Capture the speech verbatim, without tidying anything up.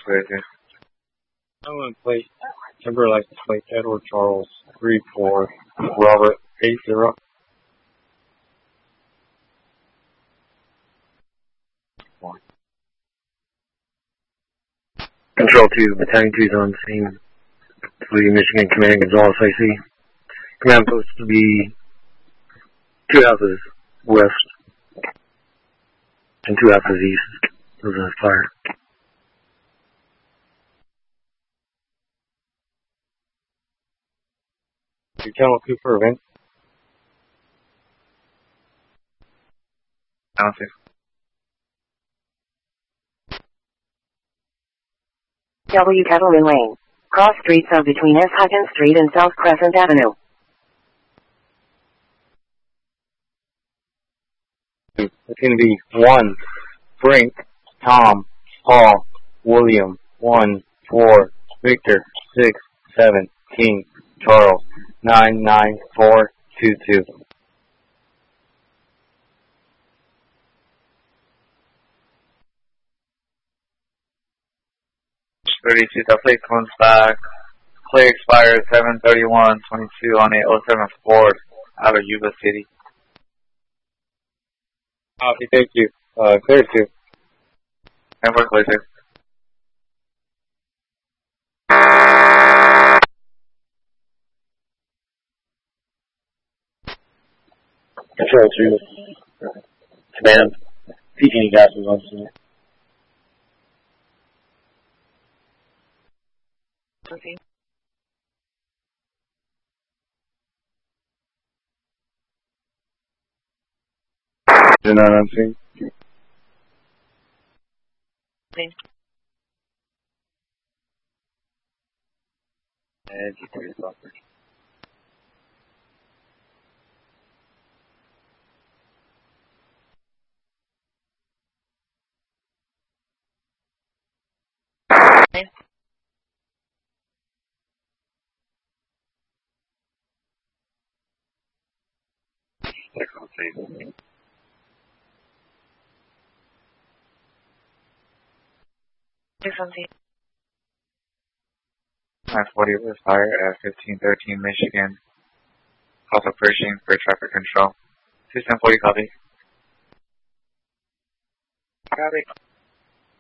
clear. I'm going to plate Timberlake plate Edward Charles three four Robert eight zero. Control two, Battalion two is on scene. Fleet Michigan Command Gonzales I C. Command post to be two houses west and two houses east of the fire. Lieutenant Cooper, event. County. W. Kettleman Lane. Cross streets of between S. Huggins Street and South Crescent Avenue. It's going to be one, Frank, Tom, Paul, William, one, four, Victor, six, seven, King, Charles, nine, nine, four, two, two. thirty-two, that plate comes back. Clear expires seven thirty-one twenty-two on eight oh seven Ford out of Yuba City. Copy, thank you. Uh, clear two. And we're clear two. Control two, Command, P G gas is on scene. Okay. You're not on scene? Okay. And G three is offered. Okay. Six on scene. Six on scene. nine forty was fired at fifteen thirteen Michigan. Also pushing for traffic control. System forty copy. Robert.